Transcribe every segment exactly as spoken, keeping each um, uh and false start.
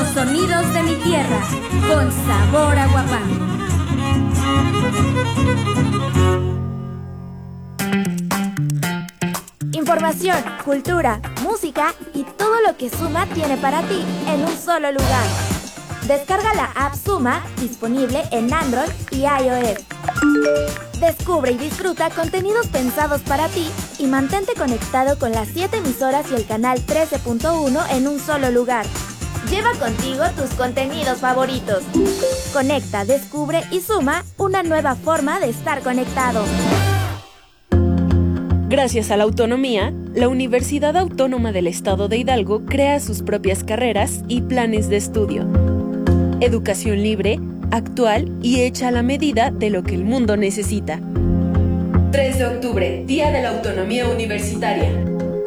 Los sonidos de mi tierra, con sabor a Huapango. Información, cultura, música y todo lo que Suma tiene para ti en un solo lugar. Descarga la app Suma, disponible en Android y iOS. Descubre y disfruta contenidos pensados para ti y mantente conectado con las siete emisoras y el canal trece punto uno en un solo lugar. Lleva contigo tus contenidos favoritos. Conecta, descubre y suma una nueva forma de estar conectado. Gracias a la autonomía, la Universidad Autónoma del Estado de Hidalgo crea sus propias carreras y planes de estudio. Educación libre, actual y hecha a la medida de lo que el mundo necesita. tres de octubre, Día de la Autonomía Universitaria.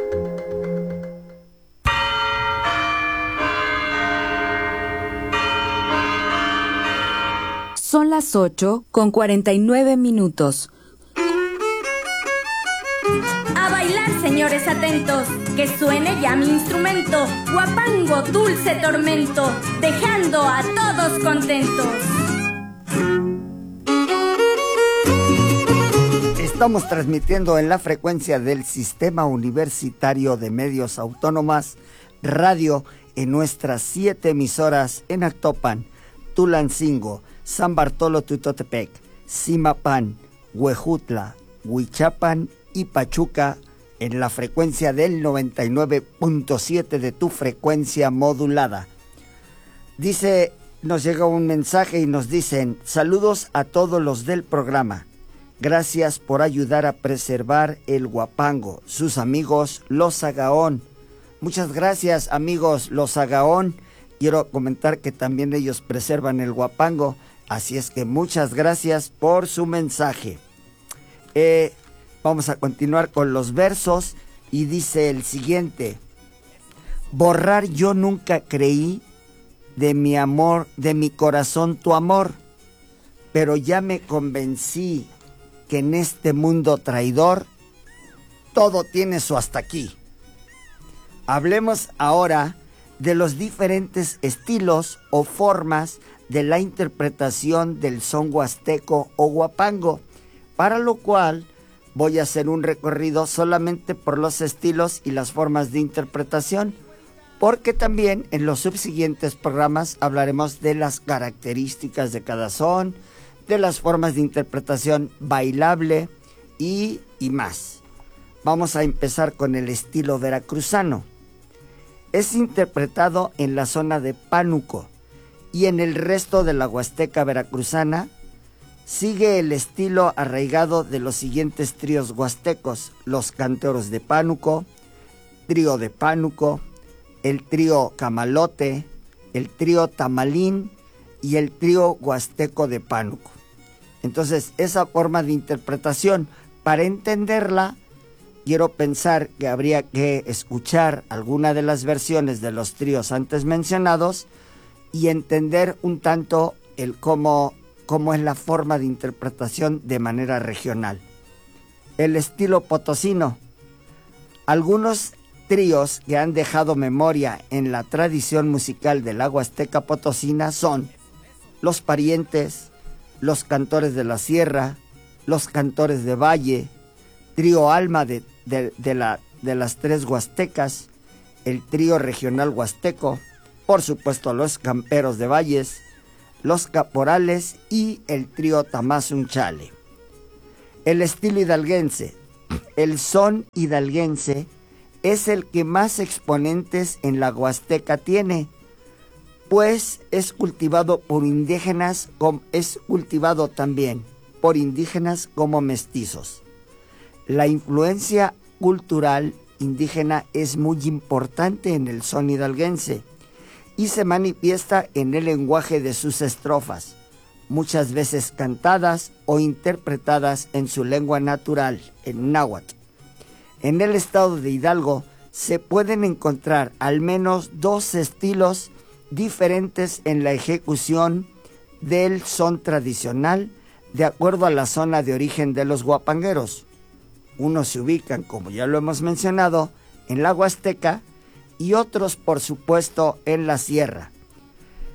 Son las ocho con cuarenta y nueve minutos. A bailar, señores atentos, que suene ya mi instrumento, Huapango, dulce tormento, dejando a todos contentos. Estamos transmitiendo en la frecuencia del Sistema Universitario de Medios Autónomas Radio en nuestras siete emisoras en Actopan, Tulancingo, San Bartolo Tutotepec, Zimapán, Huejutla, Huichapan y Pachuca en la frecuencia del noventa y nueve punto siete de tu frecuencia modulada. Dice, nos llega un mensaje y nos dicen, saludos a todos los del programa. Gracias por ayudar a preservar el Huapango. Sus amigos, los Agaón. Muchas gracias, amigos, los Agaón. Quiero comentar que también ellos preservan el Huapango. Así es que muchas gracias por su mensaje. Eh, vamos a continuar con los versos y dice el siguiente. Borrar yo nunca creí de mi amor, de mi corazón tu amor, pero ya me convencí que en este mundo traidor todo tiene su hasta aquí. Hablemos ahora de los diferentes estilos o formas de la interpretación del son huasteco o huapango, para lo cual voy a hacer un recorrido solamente por los estilos y las formas de interpretación, porque también en los subsiguientes programas hablaremos de las características de cada son, de las formas de interpretación bailable y, y más. Vamos a empezar con el estilo veracruzano. Es interpretado en la zona de Pánuco y en el resto de la Huasteca veracruzana sigue el estilo arraigado de los siguientes tríos huastecos: los canteros de Pánuco, trío de Pánuco, el trío Camalote, el trío Tamalín y el trío huasteco de Pánuco. Entonces, esa forma de interpretación, para entenderla, quiero pensar que habría que escuchar alguna de las versiones de los tríos antes mencionados y entender un tanto el cómo, cómo es la forma de interpretación de manera regional. El estilo potosino. Algunos tríos que han dejado memoria en la tradición musical de la Huasteca potosina son los Parientes, los Cantores de la Sierra, los Cantores de Valle, trío Alma de, de, de, la, de las tres Huastecas, el trío regional huasteco, por supuesto los Camperos de Valles, los Caporales y el trío Tamazunchale. El estilo hidalguense. El son hidalguense es el que más exponentes en la Huasteca tiene, pues es cultivado por indígenas, es cultivado también por indígenas como mestizos. La influencia cultural indígena es muy importante en el son hidalguense y se manifiesta en el lenguaje de sus estrofas, muchas veces cantadas o interpretadas en su lengua natural, en náhuatl. En el estado de Hidalgo se pueden encontrar al menos dos estilos diferentes en la ejecución del son tradicional de acuerdo a la zona de origen de los huapangueros. Unos se ubican, como ya lo hemos mencionado, en la Huasteca y otros, por supuesto, en la Sierra.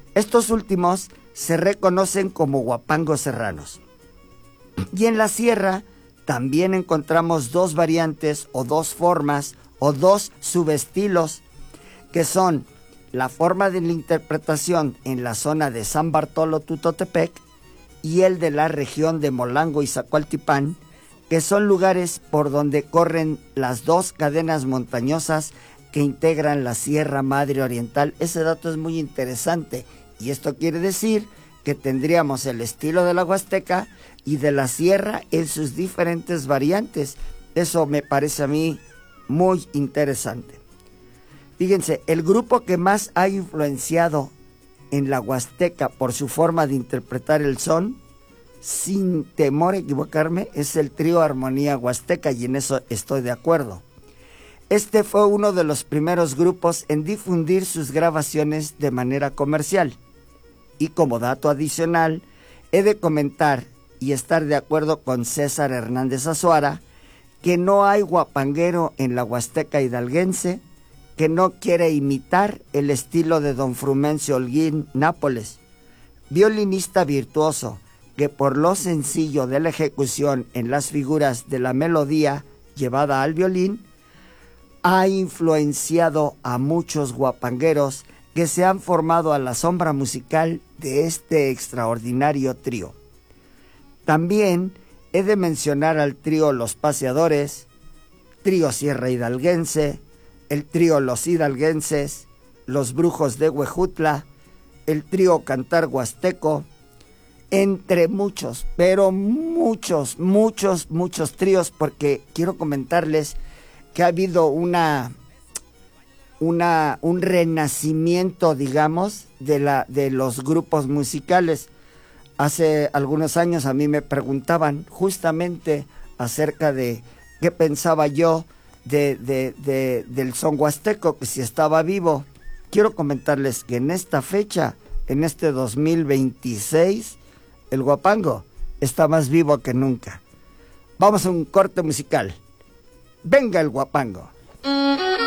Estos últimos se reconocen como huapangos serranos. Y en la sierra también encontramos dos variantes o dos formas o dos subestilos que son la forma de la interpretación en la zona de San Bartolo Tutotepec y el de la región de Molango y Zacualtipán, que son lugares por donde corren las dos cadenas montañosas que integran la Sierra Madre Oriental. Ese dato es muy interesante y esto quiere decir que tendríamos el estilo de la Huasteca y de la Sierra en sus diferentes variantes. Eso me parece a mí muy interesante. Fíjense, el grupo que más ha influenciado en la Huasteca por su forma de interpretar el son, sin temor a equivocarme, es el trío Armonía Huasteca, y en eso estoy de acuerdo. Este fue uno de los primeros grupos en difundir sus grabaciones de manera comercial. Y como dato adicional, he de comentar y estar de acuerdo con César Hernández Azuara, que no hay huapanguero en la Huasteca hidalguense que no quiere imitar el estilo de don Frumencio Holguín Nápoles, violinista virtuoso que por lo sencillo de la ejecución en las figuras de la melodía llevada al violín, ha influenciado a muchos huapangueros que se han formado a la sombra musical de este extraordinario trío. También he de mencionar al trío Los Paseadores, trío Sierra Hidalguense, el trío Los Hidalguenses, Los Brujos de Huejutla, el trío Cantar Huasteco, entre muchos, pero muchos, muchos, muchos tríos, porque quiero comentarles que ha habido una, una, un renacimiento, digamos, de, la, de los grupos musicales. Hace algunos años a mí me preguntaban justamente acerca de qué pensaba yo de, de, de, del son huasteco, que si estaba vivo. Quiero comentarles que en esta fecha, en este dos mil veintiséis, el huapango está más vivo que nunca. Vamos a un corte musical. Venga el huapango.